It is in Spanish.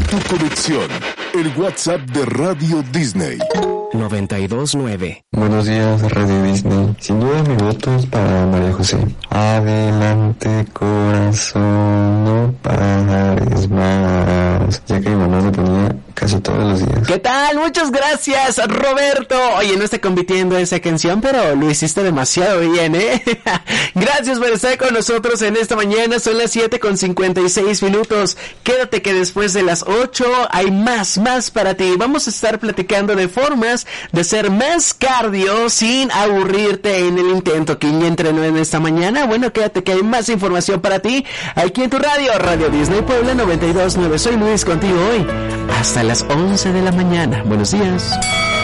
tu conexión. El WhatsApp de Radio Disney. 92.9. Buenos días, Radio Disney. Sin duda mi voto es para María José. Adelante, corazón, no pares más. Ya que mi mamá lo ponía casi todos los días. ¿Qué tal? Muchas gracias, Roberto. Oye, no está compitiendo esa canción, pero lo hiciste demasiado bien, ¿eh? Gracias por estar con nosotros en esta mañana. Son las 7:56. Quédate que después de las 8 hay más para ti. Vamos a estar platicando de formas de hacer más cardio sin aburrirte en el intento. ¿Quién entrenó en esta mañana? Bueno, quédate que hay más información para ti aquí en tu radio, Radio Disney Puebla 92.9. Soy Luis contigo hoy hasta las 11 de la mañana. Buenos días.